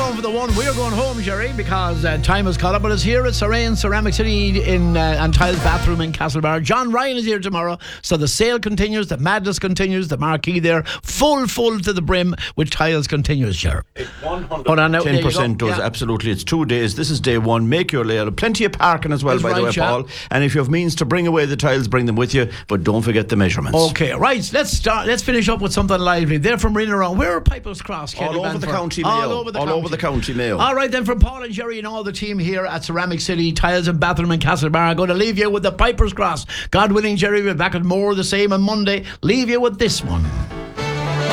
going for the one. We're going home, Jerry, because time has caught up with us here at Serene Ceramic City and Tiles Bathroom in Castlebar. John Ryan is here tomorrow, so the sale continues, the madness continues, the marquee there, full to the brim with tiles continues, Jerry. 110% does, absolutely. It's 2 days. This is day one. Make your layout. Plenty of parking as well, by the way, Paul. And if you have means to bring away the tiles, bring them with you, but don't forget the measurements. Okay, right. Let's finish up with something lively. They're from Ring Around. Where are Piper's Cross? All over the county, Mayo. All over the county, Mayo. All right, then, from Paul and Jerry and all the team here at Ceramic City Tiles and Bathroom in Castlebar, I'm going to leave you with the Piper's Cross. God willing, Jerry, we'll be back at more of the same on Monday. Leave you with this one.